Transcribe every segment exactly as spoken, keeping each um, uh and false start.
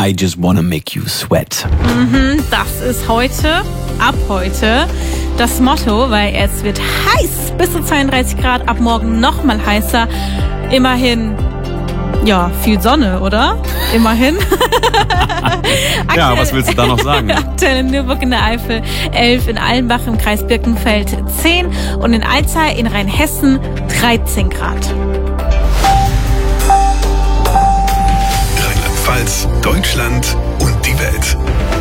I Just Wanna Make You Sweat. Mhm, das ist heute, ab heute, das Motto, weil es wird heiß, bis zu zweiunddreißig Grad, ab morgen nochmal heißer. Immerhin, ja, viel Sonne, oder? Immerhin. Ja, was willst du da noch sagen? Aktuell in Nürburg in der Eifel elf, in Allenbach im Kreis Birkenfeld zehn und in Alzey in Rheinhessen dreizehn Grad. Rheinland-Pfalz, Deutschland und die Welt.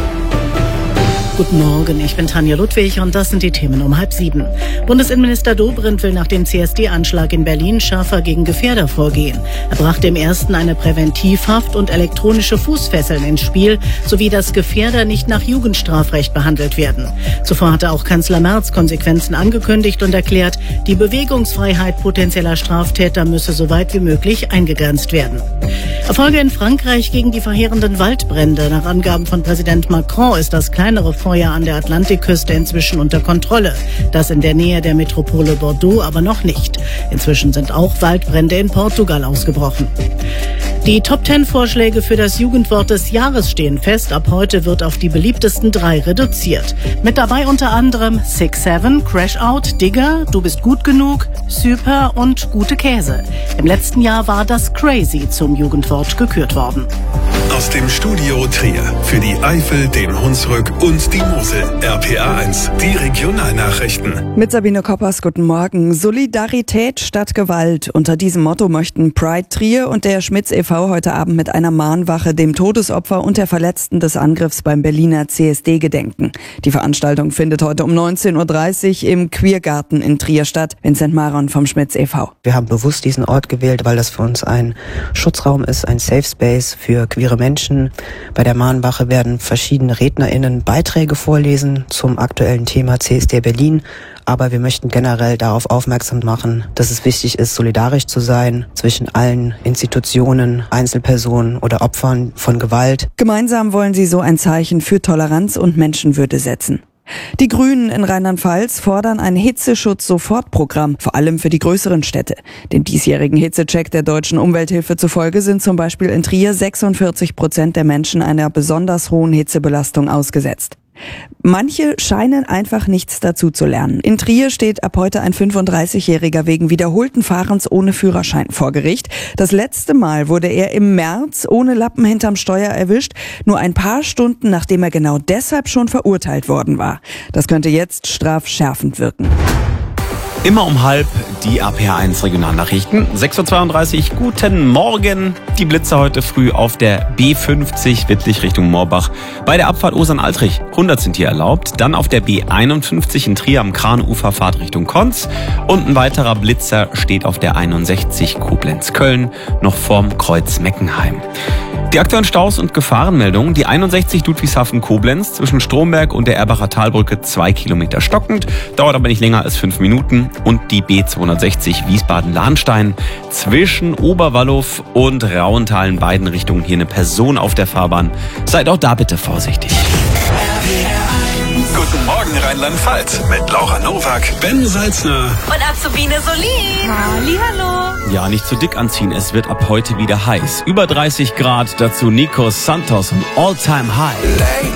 Guten Morgen, ich bin Tanja Ludwig und das sind die Themen um halb sieben. Bundesinnenminister Dobrindt will nach dem C S D-Anschlag in Berlin schärfer gegen Gefährder vorgehen. Er brachte im ersten eine Präventivhaft und elektronische Fußfesseln ins Spiel, sowie dass Gefährder nicht nach Jugendstrafrecht behandelt werden. Zuvor hatte auch Kanzler Merz Konsequenzen angekündigt und erklärt, die Bewegungsfreiheit potenzieller Straftäter müsse so weit wie möglich eingegrenzt werden. Erfolge in Frankreich gegen die verheerenden Waldbrände. Nach Angaben von Präsident Macron ist das kleinere Feuer an der Atlantikküste inzwischen unter Kontrolle. Das in der Nähe der Metropole Bordeaux aber noch nicht. Inzwischen sind auch Waldbrände in Portugal ausgebrochen. Die Top Ten Vorschläge für das Jugendwort des Jahres stehen fest. Ab heute wird auf die beliebtesten drei reduziert. Mit dabei unter anderem Six Seven, Crash Out, Digger, Du bist gut genug, Super und Gute Käse. Im letzten Jahr war das Crazy zum Jugendwort gekürt worden. Aus dem Studio Trier für die Eifel, den Hunsrück und die Mosel. R P A eins, die Regionalnachrichten. Mit Sabine Koppers, guten Morgen. Solidarität statt Gewalt. Unter diesem Motto möchten Pride Trier und der Schmitz e V heute Abend mit einer Mahnwache dem Todesopfer und der Verletzten des Angriffs beim Berliner C S D gedenken. Die Veranstaltung findet heute um neunzehn Uhr dreißig im Queergarten in Trier statt. Vincent Maron vom Schmitz e V. Wir haben bewusst diesen Ort gewählt, weil das für uns ein Schutzraum ist, ein Safe Space für queere Menschen. Bei der Mahnwache werden verschiedene RednerInnen Beiträge vorlesen zum aktuellen Thema C S D Berlin. Aber wir möchten generell darauf aufmerksam machen, dass es wichtig ist, solidarisch zu sein zwischen allen Institutionen, Einzelpersonen oder Opfern von Gewalt. Gemeinsam wollen sie so ein Zeichen für Toleranz und Menschenwürde setzen. Die Grünen in Rheinland-Pfalz fordern ein Hitzeschutz-Sofortprogramm, vor allem für die größeren Städte. Dem diesjährigen Hitzecheck der Deutschen Umwelthilfe zufolge sind zum Beispiel in Trier sechsundvierzig Prozent der Menschen einer besonders hohen Hitzebelastung ausgesetzt. Manche scheinen einfach nichts dazu zu lernen. In Trier steht ab heute ein fünfunddreißigjähriger wegen wiederholten Fahrens ohne Führerschein vor Gericht. Das letzte Mal wurde er im März ohne Lappen hinterm Steuer erwischt, nur ein paar Stunden nachdem er genau deshalb schon verurteilt worden war. Das könnte jetzt strafschärfend wirken. Immer um halb die R P A eins Regionalnachrichten. sechs Uhr zweiunddreißig, guten Morgen. Die Blitze heute früh auf der B fünfzig Wittlich Richtung Moorbach. Bei der Abfahrt Osern-Altrich hundert sind hier erlaubt. Dann auf der B einundfünfzig in Trier am Kranufer Fahrt Richtung Konz. Und ein weiterer Blitzer steht auf der einundsechzig Koblenz-Köln, noch vorm Kreuz Meckenheim. Die aktuellen Staus und Gefahrenmeldungen. Die einundsechzig Ludwigshafen-Koblenz zwischen Stromberg und der Erbacher Talbrücke zwei Kilometer stockend, dauert aber nicht länger als fünf Minuten. Und die B zweihundertsechzig Wiesbaden-Lahnstein zwischen Oberwallow und Rauenthal in beiden Richtungen hier eine Person auf der Fahrbahn. Seid auch da bitte vorsichtig. Guten Morgen Rheinland-Pfalz mit Laura Nowak, Ben Salzner Und Azubine Solin. Hallihallo. Ja, nicht zu dick anziehen, es wird ab heute wieder heiß. Über dreißig Grad, dazu Nico Santos und All Time High.